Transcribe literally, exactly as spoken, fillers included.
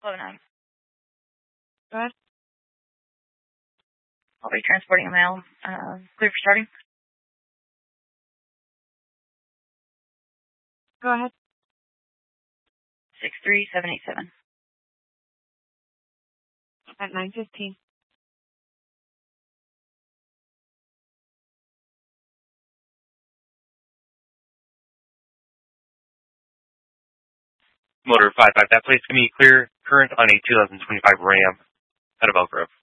Hello, nine. Go ahead. I'll be transporting a mail. Uh, clear for starting. Go ahead. Six three seven eight seven. At nine fifteen. Motor five five, that place can be clear. Current on a two thousand twenty-five Ram out of Elk Grove.